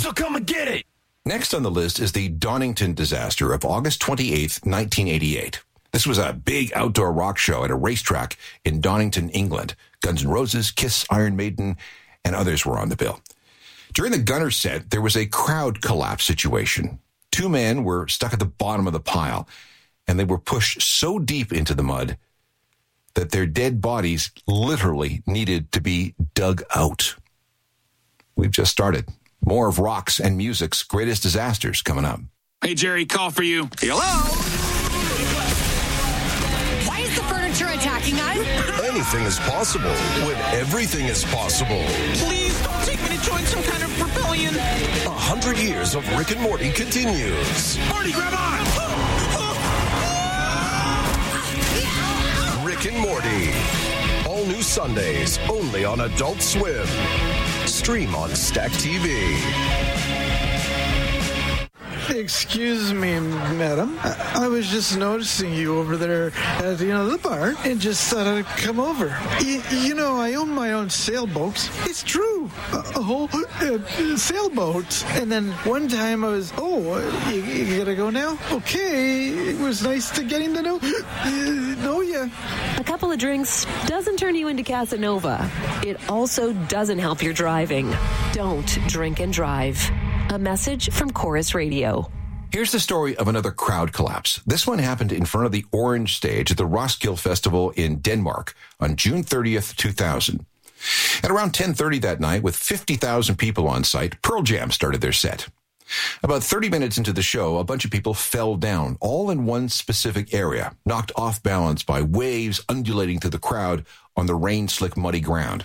so come and get it. Next on the list is the Donington disaster of August 28th, 1988. This was a big outdoor rock show at a racetrack in Donington, England. Guns N' Roses, Kiss, Iron Maiden, and others were on the bill. During the Gunner set, there was a crowd collapse situation. 2 men were stuck at the bottom of the pile, and they were pushed so deep into the mud that their dead bodies literally needed to be dug out. We've just started. More of rock's and music's greatest disasters coming up. Hey, Jerry, call for you. Hello? Why is the furniture attacking us? Anything is possible when everything is possible. Please don't take me to join some kind of rebellion. 100 years of Rick and Morty continues. Morty, grab on! Rick and Morty. All new Sundays, only on Adult Swim. Stream on Stack TV. Excuse me, madam. I was just noticing you over there at, the bar and just thought I'd come over. I own my own sailboat. It's true. A whole sailboat. And then one time I was, you gotta go now? Okay. It was nice to getting to know you. A couple of drinks doesn't turn you into Casanova. It also doesn't help your driving. Don't drink and drive. A message from Chorus Radio. Here's the story of another crowd collapse. This one happened in front of the Orange Stage at the Roskilde Festival in Denmark on June 30th, 2000. At around 10:30 that night, with 50,000 people on site, Pearl Jam started their set. About 30 minutes into the show, a bunch of people fell down, all in one specific area, knocked off balance by waves undulating through the crowd on the rain-slick, muddy ground.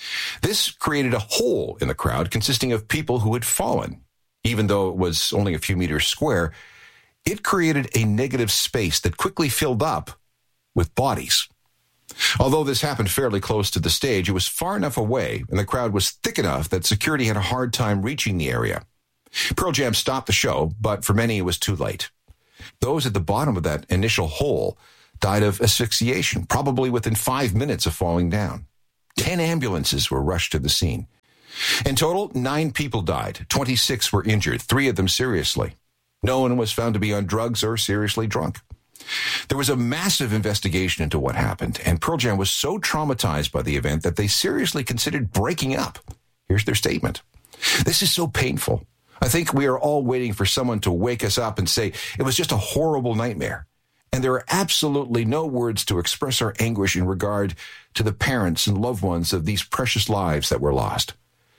This created a hole in the crowd consisting of people who had fallen. Even though it was only a few meters square, it created a negative space that quickly filled up with bodies. Although this happened fairly close to the stage, it was far enough away and the crowd was thick enough that security had a hard time reaching the area. Pearl Jam stopped the show, but for many it was too late. Those at the bottom of that initial hole died of asphyxiation, probably within 5 minutes of falling down. 10 ambulances were rushed to the scene. In total, 9 people died. 26 were injured, 3 of them seriously. No one was found to be on drugs or seriously drunk. There was a massive investigation into what happened, and Pearl Jam was so traumatized by the event that they seriously considered breaking up. Here's their statement. This is so painful. I think we are all waiting for someone to wake us up and say, it was just a horrible nightmare. And there are absolutely no words to express our anguish in regard to the parents and loved ones of these precious lives that were lost.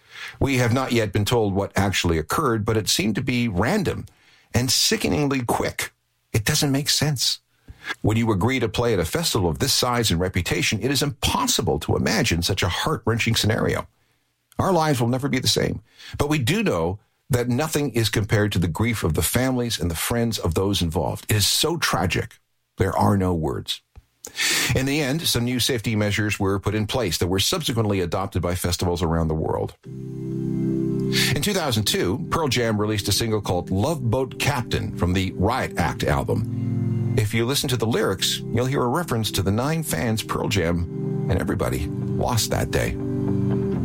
We have not yet been told what actually occurred, but it seemed to be random and sickeningly quick. It doesn't make sense. When you agree to play at a festival of this size and reputation, it is impossible to imagine such a heart-wrenching scenario. Our lives will never be the same, but we do know that nothing is compared to the grief of the families and the friends of those involved. It is so tragic. There are no words. In the end, some new safety measures were put in place that were subsequently adopted by festivals around the world. In 2002, Pearl Jam released a single called Love Boat Captain from the Riot Act album. If you listen to the lyrics, you'll hear a reference to the 9 fans Pearl Jam and everybody lost that day.